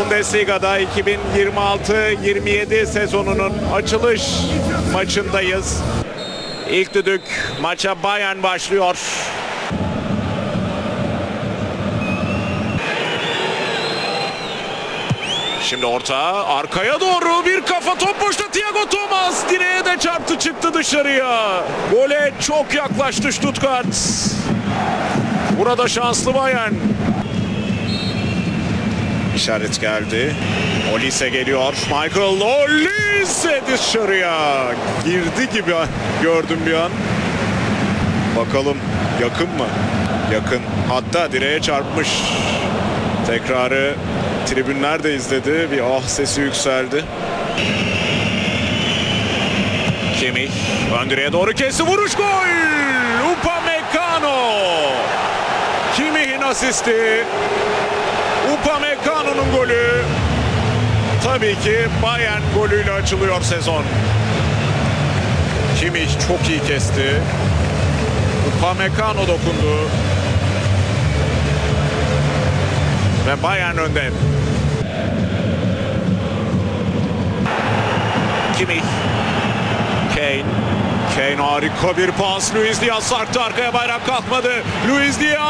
Bundesliga'da 2026-27 sezonunun açılış maçındayız. İlk düdük, maça Bayern başlıyor. Şimdi orta, arkaya doğru bir kafa top boşta, Thiago Thomas direğe de çarptı, çıktı dışarıya. Gole çok yaklaştı Stuttgart. Burada şanslı Bayern. İşaret geldi. Olise geliyor. Michael Olise dışarıya. Girdi gibi gördüm bir an. Bakalım yakın mı? Yakın. Hatta direğe çarpmış. Tekrarı tribünler de izledi. Bir ah sesi yükseldi. Kimmich ön direğe doğru kesti. Vuruş, gol! Upamecano. Kimmich'in asisti. Upamecano'nun golü. Tabii ki Bayern golüyle açılıyor sezon. Kimmich çok iyi kesti. Upamecano dokundu. Ve Bayern önde. Kimmich. Kane harika bir pas. Luis Diaz sarktı arkaya, bayrak kalkmadı. Luis Diaz.